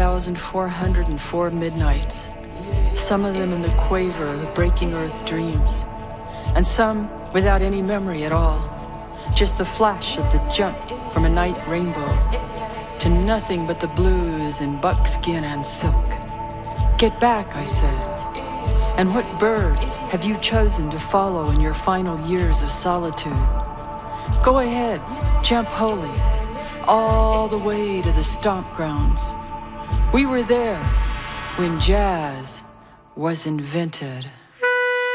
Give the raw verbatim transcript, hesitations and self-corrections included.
thousand four hundred four midnights, some of them in the quaver of breaking earth dreams, and some without any memory at all, just the flash of the jump from a night rainbow to nothing but the blues in buckskin and silk. Get back, I said, and what bird have you chosen to follow in your final years of solitude? Go ahead, jump holy, all the way to the stomp grounds. We were there when jazz was invented.